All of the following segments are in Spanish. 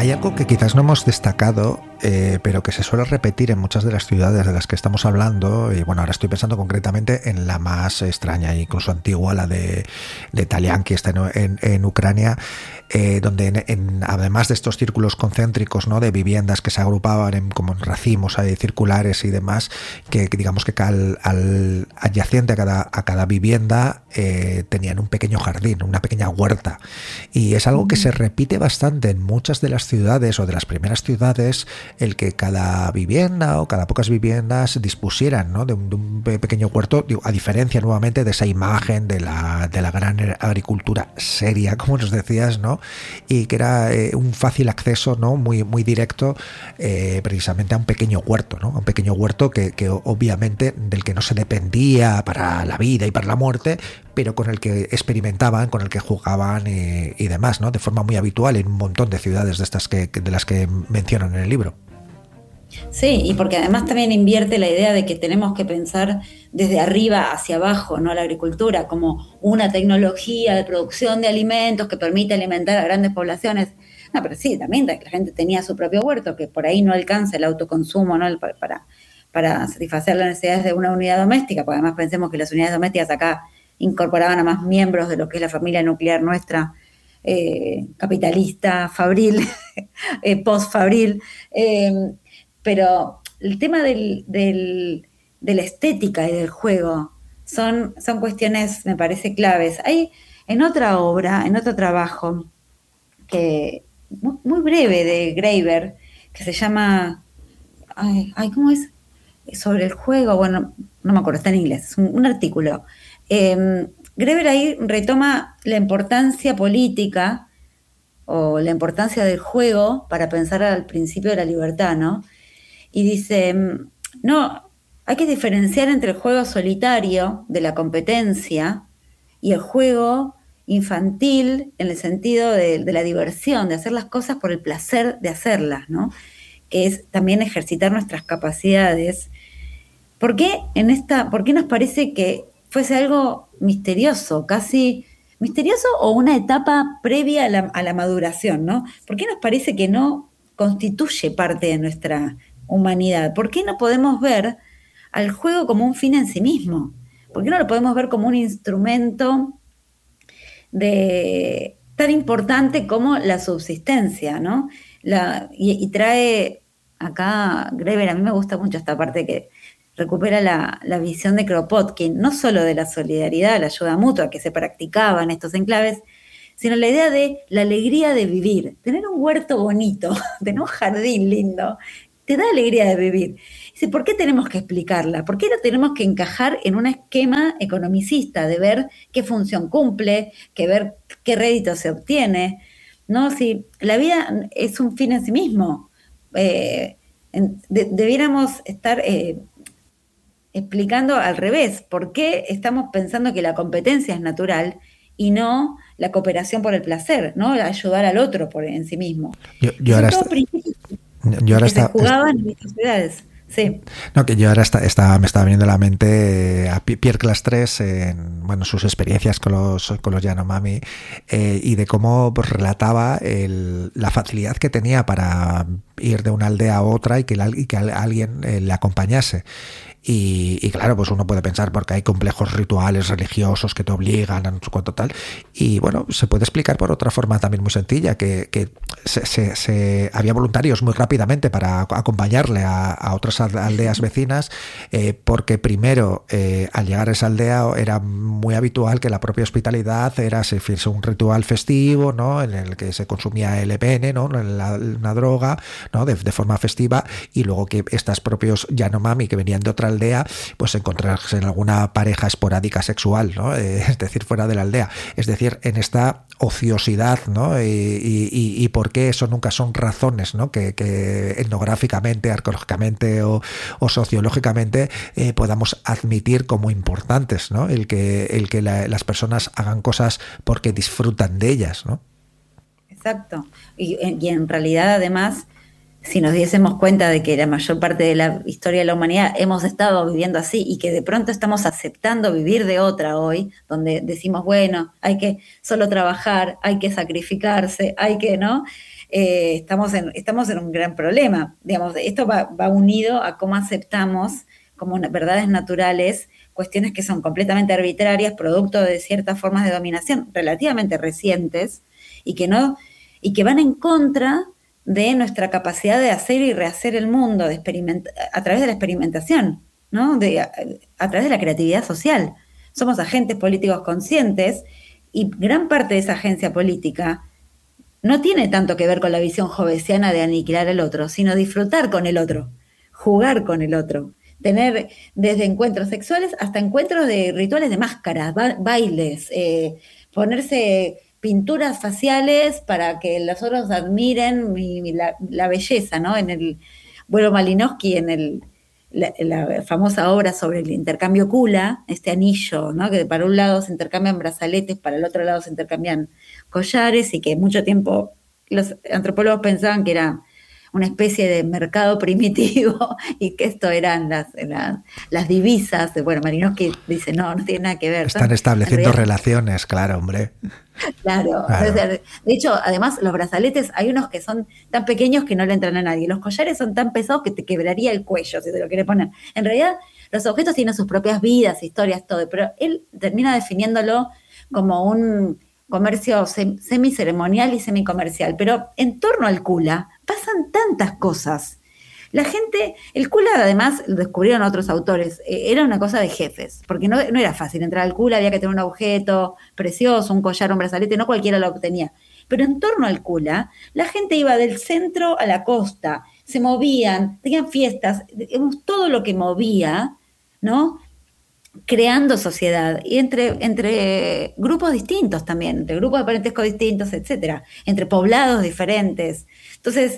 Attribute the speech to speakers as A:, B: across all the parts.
A: Hay algo que quizás no hemos destacado, pero que se suele repetir en muchas de las ciudades de las que estamos hablando, y bueno, ahora estoy pensando concretamente en la más extraña e incluso antigua, la de Talián, que está en Ucrania, donde además de estos círculos concéntricos, ¿no?, de viviendas que se agrupaban como en racimos circulares y demás, que digamos que al adyacente a cada vivienda tenían un pequeño jardín, una pequeña huerta, y es algo que se repite bastante en muchas de las ciudades o de las primeras ciudades, el que cada vivienda o cada pocas viviendas dispusieran, ¿no?, de un pequeño huerto, a diferencia nuevamente de esa imagen de la gran agricultura seria, como nos decías, ¿no?, y que era un fácil acceso, ¿no?, muy directo, precisamente a un pequeño huerto, ¿no?, a un pequeño huerto que obviamente del que no se dependía para la vida y para la muerte, pero con el que experimentaban, con el que jugaban y demás, ¿no?, de forma muy habitual en un montón de ciudades de estas de las que mencionan en el libro.
B: Sí, y porque además también invierte la idea de que tenemos que pensar desde arriba hacia abajo, ¿no?, la agricultura como una tecnología de producción de alimentos que permite alimentar a grandes poblaciones. No, pero sí, también la gente tenía su propio huerto, que por ahí no alcanza el autoconsumo, ¿no?, para satisfacer las necesidades de una unidad doméstica, porque además pensemos que las unidades domésticas acá incorporaban a más miembros de lo que es la familia nuclear nuestra, capitalista, fabril, post-fabril, pero el tema de la estética y del juego son cuestiones, me parece, claves. Hay en otra obra, en otro trabajo, que muy breve de Graeber, que se llama, ¿cómo es? Sobre el juego, bueno, no me acuerdo, está en inglés, es un artículo. Graeber ahí retoma la importancia política o la importancia del juego para pensar al principio de la libertad, ¿no? Y dice, no, hay que diferenciar entre el juego solitario de la competencia y el juego infantil en el sentido de la diversión, de hacer las cosas por el placer de hacerlas, ¿no?, que es también ejercitar nuestras capacidades. ¿Por qué nos parece que fuese algo misterioso, casi misterioso, o una etapa previa a la maduración, ¿no? ¿Por qué nos parece que no constituye parte de nuestra humanidad? ¿Por qué no podemos ver al juego como un fin en sí mismo? ¿Por qué no lo podemos ver como un instrumento tan importante como la subsistencia, ¿no? Y trae acá Graeber, a mí me gusta mucho esta parte que recupera la visión de Kropotkin, no solo de la solidaridad, la ayuda mutua que se practicaba en estos enclaves, sino la idea de la alegría de vivir. Tener un huerto bonito, tener un jardín lindo, te da alegría de vivir. Dice, ¿por qué tenemos que explicarla? ¿Por qué no tenemos que encajar en un esquema economicista de ver qué función cumple, que ver qué rédito se obtiene? ¿No? Si la vida es un fin en sí mismo, debiéramos estar explicando al revés. ¿Por qué estamos pensando que la competencia es natural y no la cooperación por el placer, ¿no?, ayudar al otro en sí mismo?
A: Yo ahora
B: Son principios
A: ahora
B: que se jugaban en estas ciudades. Sí.
A: No, que yo ahora me estaba viniendo a la mente a Pierre Clastres en sus experiencias con los Yanomami, y de cómo pues relataba la facilidad que tenía para ir de una aldea a otra y que alguien le acompañase. Y claro, pues uno puede pensar porque hay complejos rituales religiosos que te obligan a no sé cuánto tal, y bueno, se puede explicar por otra forma también muy sencilla, que había voluntarios muy rápidamente para acompañarle a otras aldeas vecinas, porque primero, al llegar a esa aldea era muy habitual que la propia hospitalidad era un ritual festivo, ¿no?, en el que se consumía LPN, ¿no?, una droga, ¿no?, de forma festiva, y luego que estos propios Yanomami que venían de otra aldea, pues encontrarse en alguna pareja esporádica sexual, ¿no? Es decir, fuera de la aldea, es decir, en esta ociosidad, ¿no? Y por qué eso nunca son razones, ¿no?, que etnográficamente, arqueológicamente o sociológicamente podamos admitir como importantes, ¿no?, el que las personas hagan cosas porque disfrutan de ellas, ¿no?
B: Exacto. Y en realidad, además, si nos diésemos cuenta de que la mayor parte de la historia de la humanidad hemos estado viviendo así y que de pronto estamos aceptando vivir de otra hoy, donde decimos, bueno, hay que solo trabajar, hay que sacrificarse, hay que, ¿no? Estamos en un gran problema. Digamos, esto va unido a cómo aceptamos como verdades naturales cuestiones que son completamente arbitrarias, producto de ciertas formas de dominación relativamente recientes y que no, y que van en contra de nuestra capacidad de hacer y rehacer el mundo a través de la experimentación, ¿no? A través de la creatividad social. Somos agentes políticos conscientes y gran parte de esa agencia política no tiene tanto que ver con la visión jovesiana de aniquilar al otro, sino disfrutar con el otro, jugar con el otro, tener desde encuentros sexuales hasta encuentros de rituales de máscaras, bailes, ponerse pinturas faciales para que los otros admiren la belleza, ¿no? En el vuelo Malinowski, la famosa obra sobre el intercambio Kula, este anillo, ¿no? Que para un lado se intercambian brazaletes, para el otro lado se intercambian collares, y que mucho tiempo los antropólogos pensaban que era una especie de mercado primitivo y que esto eran las divisas. Bueno, Malinowski dice, no tiene nada que ver.
A: Están estableciendo relaciones, claro, hombre.
B: Claro.
A: Claro.
B: De hecho, además, los brazaletes, hay unos que son tan pequeños que no le entran a nadie. Los collares son tan pesados que te quebraría el cuello si te lo quieres poner. En realidad, los objetos tienen sus propias vidas, historias, todo, pero él termina definiéndolo como un comercio semi-ceremonial y semi-comercial. Pero en torno al Kula pasan tantas cosas. La gente, el Kula además, lo descubrieron otros autores, era una cosa de jefes, porque no era fácil entrar al Kula, había que tener un objeto precioso, un collar, un brazalete, no cualquiera lo obtenía. Pero en torno al Kula, la gente iba del centro a la costa, se movían, tenían fiestas, todo lo que movía, ¿no? Creando sociedad, y entre grupos distintos también, entre grupos de parentesco distintos, etcétera, entre poblados diferentes. Entonces,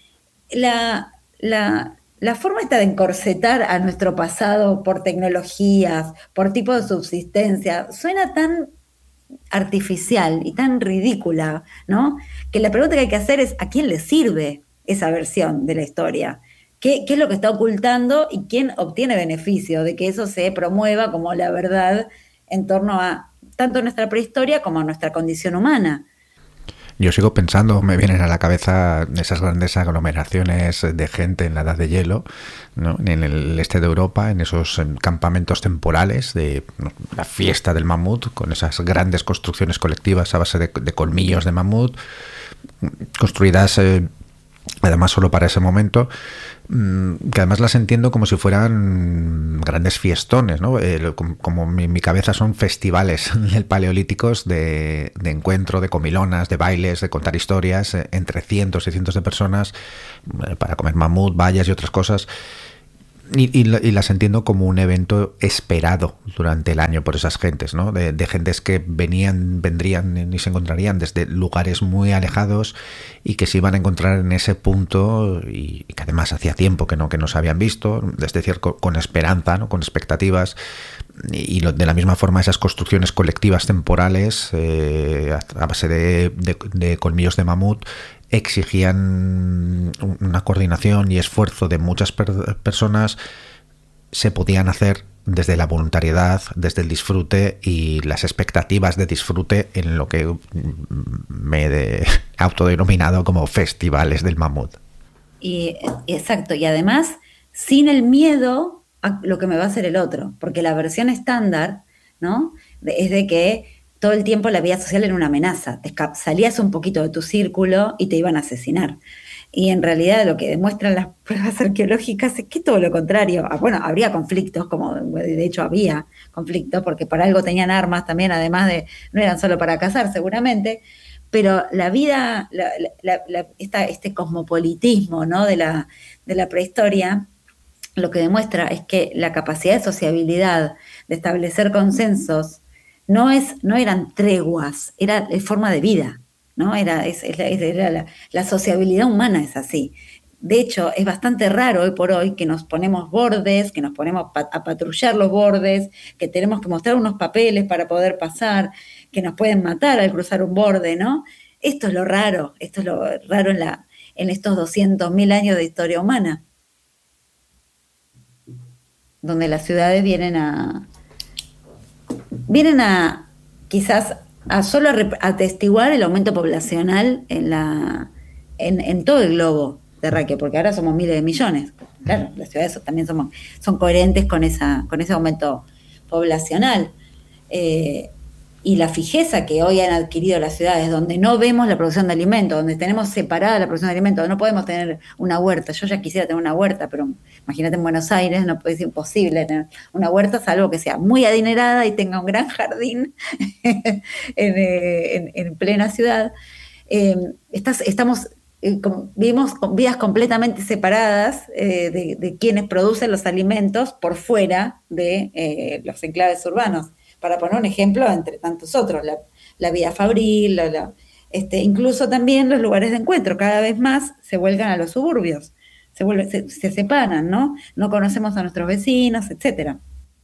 B: la forma esta de encorsetar a nuestro pasado por tecnologías, por tipo de subsistencia, suena tan artificial y tan ridícula, ¿no? Que la pregunta que hay que hacer es, ¿a quién le sirve esa versión de la historia? ¿Qué es lo que está ocultando y quién obtiene beneficio de que eso se promueva como la verdad en torno a tanto nuestra prehistoria como a nuestra condición humana?
A: Yo sigo pensando, me vienen a la cabeza esas grandes aglomeraciones de gente en la Edad de Hielo, ¿no? En el este de Europa, en esos campamentos temporales de, ¿no?, la fiesta del mamut, con esas grandes construcciones colectivas a base de colmillos de mamut, construidas además solo para ese momento, que además las entiendo como si fueran grandes fiestones, ¿no? Como mi cabeza son festivales del paleolíticos de encuentro, de comilonas, de bailes, de contar historias entre cientos y cientos de personas para comer mamut, bayas y otras cosas. Y las entiendo como un evento esperado durante el año por esas gentes, ¿no? De gentes que vendrían y se encontrarían desde lugares muy alejados y que se iban a encontrar en ese punto y que además hacía tiempo que no se habían visto, es decir, con esperanza, ¿no?, con expectativas. Y de la misma forma esas construcciones colectivas temporales a base de colmillos de mamut exigían una coordinación y esfuerzo de muchas personas, se podían hacer desde la voluntariedad, desde el disfrute y las expectativas de disfrute en lo que me he autodenominado como festivales del mamut.
B: Exacto, y además sin el miedo a lo que me va a hacer el otro, porque la versión estándar, ¿no?, es de que todo el tiempo la vida social era una amenaza, salías un poquito de tu círculo y te iban a asesinar. Y en realidad lo que demuestran las pruebas arqueológicas es que todo lo contrario. Bueno, habría conflictos, como de hecho había conflictos, porque para algo tenían armas también, además de, no eran solo para cazar seguramente, pero la vida, este cosmopolitismo, ¿no?, de la prehistoria, lo que demuestra es que la capacidad de sociabilidad, de establecer consensos, no eran treguas, era forma de vida, ¿no? Era la sociabilidad humana es así. De hecho, es bastante raro hoy por hoy que nos ponemos bordes, que nos ponemos a patrullar los bordes, que tenemos que mostrar unos papeles para poder pasar, que nos pueden matar al cruzar un borde, ¿no? Esto es lo raro en en estos 200.000 años de historia humana, donde las ciudades vienen a quizás a solo atestiguar el aumento poblacional en todo el globo terráqueo, porque ahora somos miles de millones. Claro, las ciudades también son coherentes con ese aumento poblacional. Y la fijeza que hoy han adquirido las ciudades, donde no vemos la producción de alimentos, donde tenemos separada la producción de alimentos, donde no podemos tener una huerta. Yo ya quisiera tener una huerta, pero imagínate en Buenos Aires, no es imposible tener una huerta, salvo que sea muy adinerada y tenga un gran jardín en plena ciudad. Vivimos con vidas completamente separadas de quienes producen los alimentos por fuera de los enclaves urbanos. Para poner un ejemplo entre tantos otros, la vía fabril, incluso también los lugares de encuentro, cada vez más se vuelcan a los suburbios, se separan, ¿no? No conocemos a nuestros vecinos, etcétera.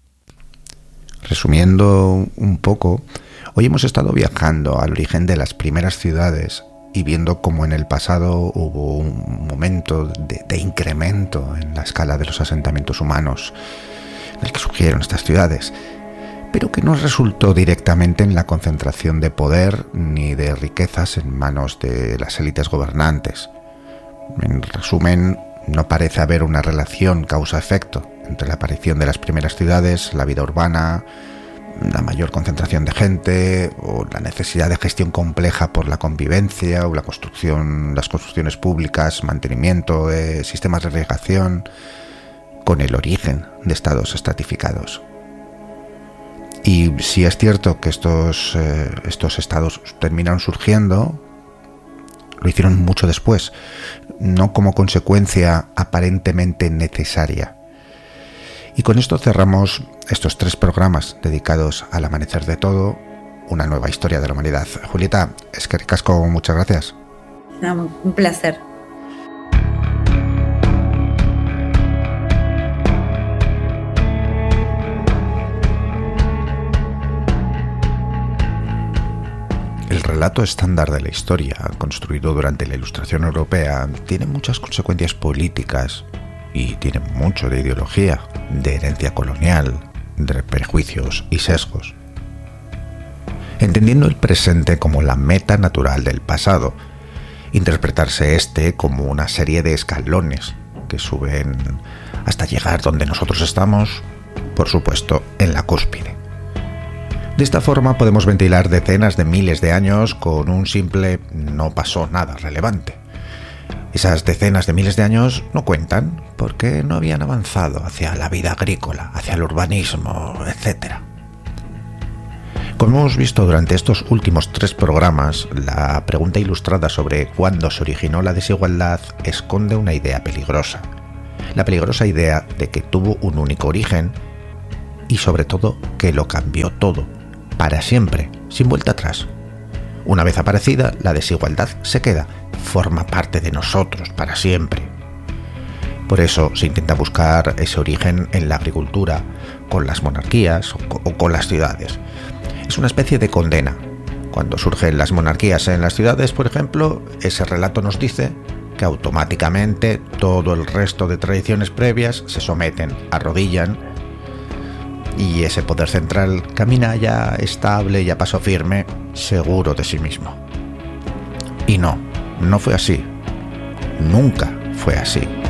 C: Resumiendo un poco, hoy hemos estado viajando al origen de las primeras ciudades y viendo cómo en el pasado hubo un momento de incremento en la escala de los asentamientos humanos en el que surgieron estas ciudades, pero que no resultó directamente en la concentración de poder ni de riquezas en manos de las élites gobernantes. En resumen, no parece haber una relación causa-efecto entre la aparición de las primeras ciudades, la vida urbana, la mayor concentración de gente o la necesidad de gestión compleja por la convivencia o las construcciones públicas, mantenimiento de sistemas de irrigación, con el origen de estados estratificados. Y si es cierto que estos estados terminaron surgiendo, lo hicieron mucho después, no como consecuencia aparentemente necesaria. Y con esto cerramos estos 3 programas dedicados al amanecer de todo, una nueva historia de la humanidad. Julieta, eskerrik asko, muchas gracias.
B: No, un placer.
C: El relato estándar de la historia, construido durante la Ilustración europea, tiene muchas consecuencias políticas y tiene mucho de ideología, de herencia colonial, de prejuicios y sesgos. Entendiendo el presente como la meta natural del pasado, interpretarse como una serie de escalones que suben hasta llegar donde nosotros estamos, por supuesto, en la cúspide. De esta forma podemos ventilar decenas de miles de años con un simple no pasó nada relevante. Esas decenas de miles de años no cuentan porque no habían avanzado hacia la vida agrícola, hacia el urbanismo, etc. Como hemos visto durante estos últimos 3 programas, la pregunta ilustrada sobre cuándo se originó la desigualdad esconde una idea peligrosa. La peligrosa idea de que tuvo un único origen y sobre todo que lo cambió todo, para siempre, sin vuelta atrás. Una vez aparecida, la desigualdad se queda, forma parte de nosotros para siempre. Por eso se intenta buscar ese origen en la agricultura, con las monarquías o con las ciudades. Es una especie de condena. Cuando surgen las monarquías en las ciudades, por ejemplo, ese relato nos dice que automáticamente todo el resto de tradiciones previas se someten, arrodillan, y ese poder central camina ya estable y a paso firme, seguro de sí mismo. Y no fue así. Nunca fue así.